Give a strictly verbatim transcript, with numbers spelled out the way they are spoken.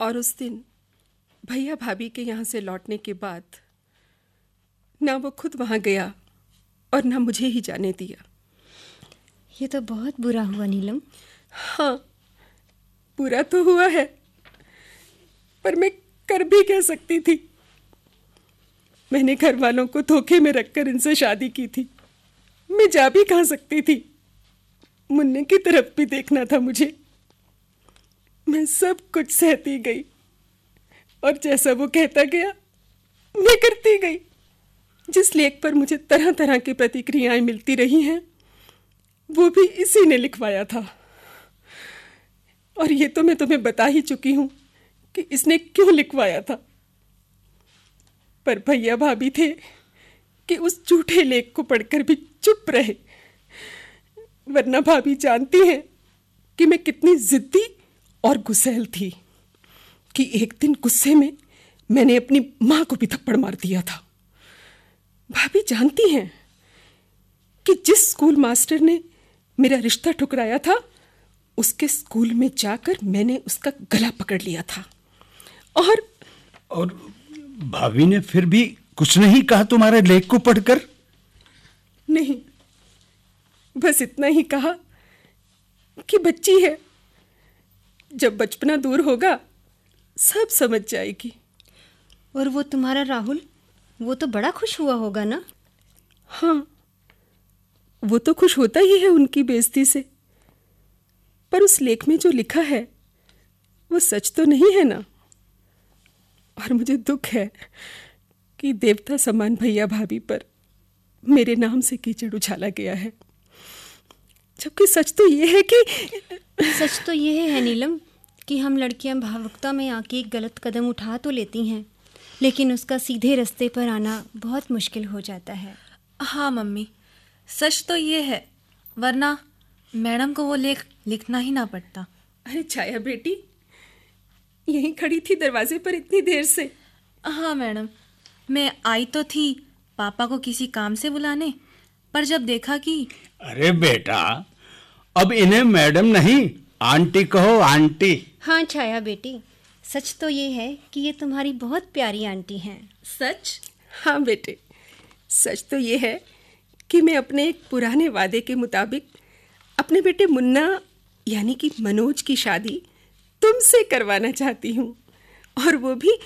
और उस दिन भैया भाभी के यहाँ से लौटने के बाद ना वो खुद वहाँ गया और ना मुझे ही जाने दिया। ये तो बहुत बुरा हुआ नीलम। हाँ, बुरा तो हुआ है, पर मैं कर भी क्या सकती थी। मैंने घर वालों को धोखे में रखकर इनसे शादी की थी। मैं जा भी कहाँ सकती थी। मुन्ने की तरफ भी देखना था मुझे। मैं सब कुछ सहती गई और जैसा वो कहता गया मैं करती गई। जिस लेख पर मुझे तरह तरह की प्रतिक्रियाएं मिलती रही हैं वो भी इसी ने लिखवाया था। और ये तो मैं तुम्हें बता ही चुकी हूं कि इसने क्यों लिखवाया था। पर भैया भाभी थे कि उस झूठे लेख को पढ़कर भी चुप रहे, वरना भाभी जानती हैं कि मैं कितनी जिद्दी और गुस्सैल थी कि एक दिन गुस्से में मैंने अपनी मां को भी थप्पड़ मार दिया था। भाभी जानती हैं कि जिस स्कूल मास्टर ने मेरा रिश्ता ठुकराया था उसके स्कूल में जाकर मैंने उसका गला पकड़ लिया था। और और भाभी ने फिर भी कुछ नहीं कहा तुम्हारे लेख को पढ़कर? नहीं, बस इतना ही कहा कि बच्ची है, जब बचपना दूर होगा सब समझ जाएगी। और वो तुम्हारा राहुल, वो तो बड़ा खुश हुआ होगा ना? हाँ, वो तो खुश होता ही है उनकी बेइज्जती से, पर उस लेख में जो लिखा है वो सच तो नहीं है ना। और मुझे दुख है कि देवता समान भैया भाभी पर मेरे नाम से कीचड़ उछाला गया है, जबकि सच तो ये है कि सच तो ये है नीलम कि हम लड़कियां भावुकता में आके एक गलत कदम उठा तो लेती हैं, लेकिन उसका सीधे रास्ते पर आना बहुत मुश्किल हो जाता है। हाँ मम्मी, सच तो ये है, वरना मैडम को वो लेख लिखना ही ना पड़ता। अरे छाया बेटी, यहीं खड़ी थी दरवाजे पर इतनी देर से। हाँ मैडम, मैं आई तो थी पापा को किसी काम से बुलाने, पर जब देखा कि अरे बेटा, अब इन्हें मैडम नहीं आंटी कहो, आंटी। हाँ छाया बेटी, सच तो ये है कि ये तुम्हारी बहुत प्यारी आंटी हैं। सच? हाँ बेटे, सच तो ये है कि मैं अपने एक पुराने वादे के मुताबिक अपने बेटे मुन्ना यानी कि मनोज की शादी तुमसे करवाना चाहती हूँ, और वो भी